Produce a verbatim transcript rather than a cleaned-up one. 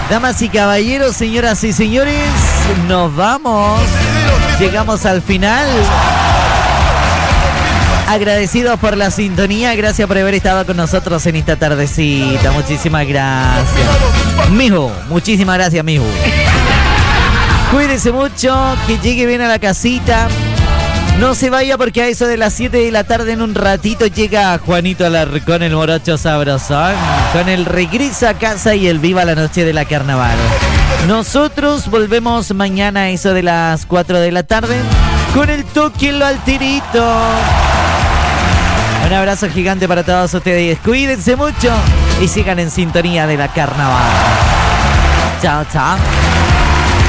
Damas y caballeros, señoras y señores, nos vamos. Llegamos al final. Agradecidos por la sintonía, gracias por haber estado con nosotros en esta tardecita. Muchísimas gracias. Mijo, muchísimas gracias, mijo. Cuídense mucho, que llegue bien a la casita. No se vaya porque a eso de las siete de la tarde en un ratito llega Juanito Alarcón, el morocho sabrosón, con el regreso a casa y el viva la noche de la carnaval. Nosotros volvemos mañana a eso de las cuatro de la tarde con el toque en lo alterito. Un abrazo gigante para todos ustedes. Cuídense mucho y sigan en sintonía de la carnaval. Chao, chao.